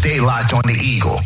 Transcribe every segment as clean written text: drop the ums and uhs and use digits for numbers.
Stay locked on the Eagle.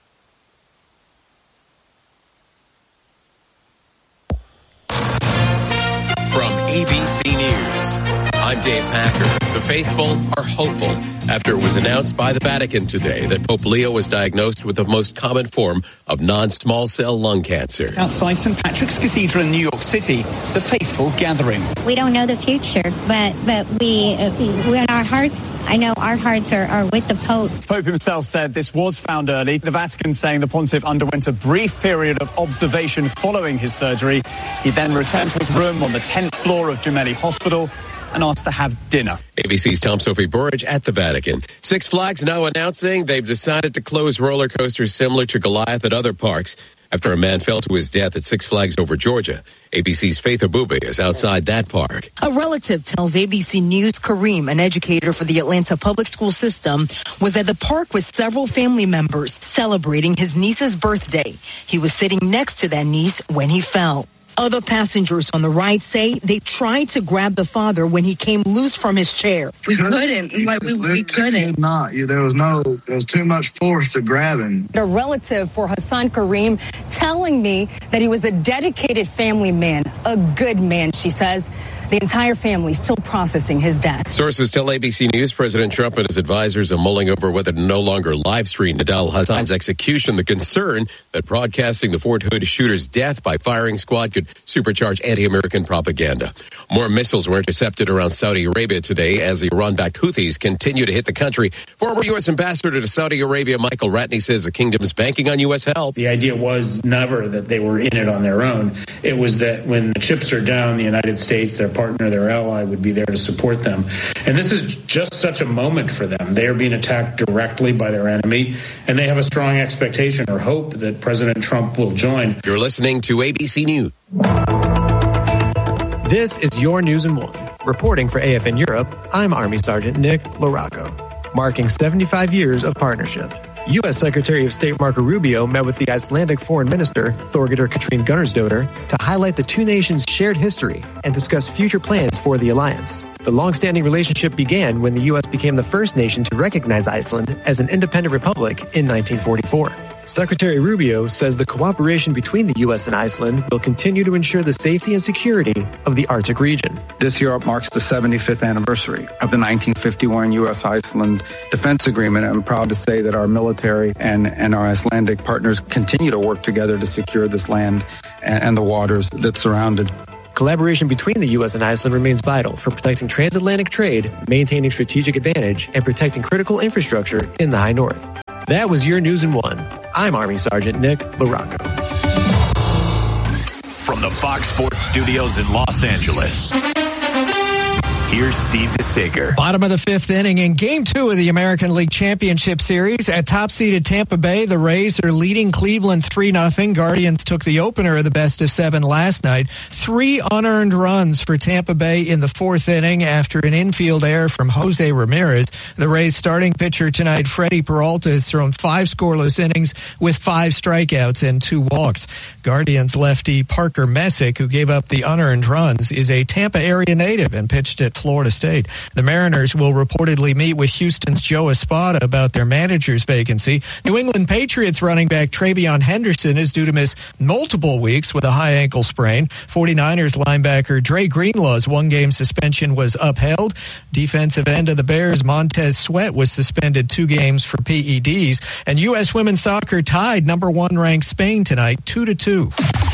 From ABC News, I'm Dave Packer. The faithful are hopeful after it was announced by the Vatican today that Pope Leo was diagnosed with the most common form of non-small cell lung cancer. Outside St. Patrick's Cathedral in New York City, the faithful gathering. We don't know the future, but we in our hearts, I know our hearts are with the Pope. Pope himself said this was found early. The Vatican saying the pontiff underwent a brief period of observation following his surgery. He then returned to his room on the 10th floor of Gemelli Hospital and asked to have dinner. ABC's Tom Sophie Burridge at the Vatican. Six Flags now announcing they've decided to close roller coasters similar to Goliath at other parks after a man fell to his death at Six Flags over Georgia. ABC's Faith Abube is outside that park. A relative tells ABC News Kareem, an educator for the Atlanta public school system, was at the park with several family members celebrating his niece's birthday. He was sitting next to that niece when he fell. Other passengers on the ride say they tried to grab the father when he came loose from his chair. We couldn't. We couldn't. There was too much force to grab him. A relative for Hassan Kareem telling me that he was a dedicated family man, a good man, she says. The entire family still processing his death. Sources tell ABC News President Trump and his advisors are mulling over whether to no longer live stream Nidal Hassan's execution. The concern that broadcasting the Fort Hood shooter's death by firing squad could supercharge anti-American propaganda. More missiles were intercepted around Saudi Arabia today as the Iran-backed Houthis continue to hit the country. Former U.S. Ambassador to Saudi Arabia, Michael Ratney, says the kingdom is banking on U.S. help. The idea was never that they were in it on their own. It was that when the chips are down, the United States, their partner, their ally, would be there to support them. And this is just such a moment for them. They are being attacked directly by their enemy, and they have a strong expectation or hope that President Trump will join. You're listening to ABC News. This is Your News in One. Reporting for AFN Europe, I'm Army Sergeant Nick Larocco. Marking 75 years of partnership. U.S. Secretary of State Marco Rubio met with the Icelandic Foreign Minister, Þorgerður Katrín Gunnarsdóttir, to highlight the two nations' shared history and discuss future plans for the alliance. The long-standing relationship began when the U.S. became the first nation to recognize Iceland as an independent republic in 1944. Secretary Rubio says the cooperation between the U.S. and Iceland will continue to ensure the safety and security of the Arctic region. This year marks the 75th anniversary of the 1951 U.S.-Iceland Defense Agreement. I'm proud to say that our military and our Icelandic partners continue to work together to secure this land and the waters that surround it. Collaboration between the U.S. and Iceland remains vital for protecting transatlantic trade, maintaining strategic advantage, and protecting critical infrastructure in the High North. That was Your News in One. I'm Army Sergeant Nick Larocco. From the Fox Sports Studios in Los Angeles, here's Steve DeSager. Bottom of the fifth inning in Game 2 of the American League Championship Series. At top-seeded Tampa Bay, the Rays are leading Cleveland 3-0. Guardians took the opener of the best-of-7 last night. 3 unearned runs for Tampa Bay in the fourth inning after an infield error from Jose Ramirez. The Rays' starting pitcher tonight, Freddie Peralta, has thrown 5 scoreless innings with 5 strikeouts and 2 walks. Guardians lefty Parker Messick, who gave up the unearned runs, is a Tampa area native and pitched at Florida State. The Mariners will reportedly meet with Houston's Joe Espada about their manager's vacancy. New England Patriots running back Travion Henderson is due to miss multiple weeks with a high ankle sprain. 49ers linebacker Dre Greenlaw's 1-game suspension was upheld. Defensive end of the Bears Montez Sweat was suspended 2 games for PEDs. And U.S. women's soccer tied number 1 ranked Spain tonight 2-2.